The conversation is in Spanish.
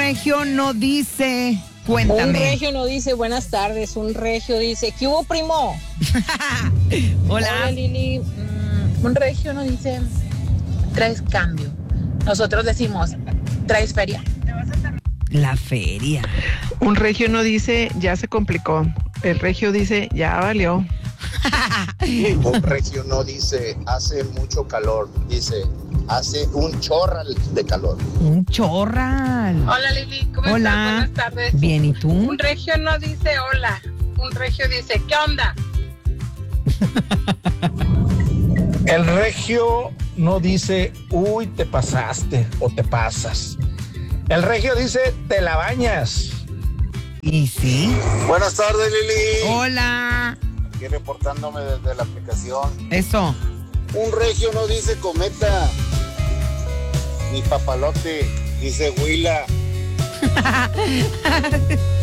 regio no dice, cuéntame. Un regio no dice buenas tardes, un regio dice, ¿qué hubo, primo? Hola. Lili. Un regio no dice, traes cambio. Nosotros decimos, traes feria. La feria. Un regio no dice, ya se complicó. El regio dice, ya valió. Un regio no dice, hace mucho calor. Dice, hace un chorral de calor. Un chorral. Hola Lili, ¿cómo Hola. estás? Buenas tardes. Bien, ¿y tú? Un regio no dice hola. Un regio dice, ¿qué onda? El regio no dice, uy, te pasaste o te pasas. El regio dice, te la bañas. ¿Y sí? Buenas tardes, Lili. Hola. Aquí reportándome desde la aplicación. Eso. Un regio no dice cometa, ni papalote, dice huila.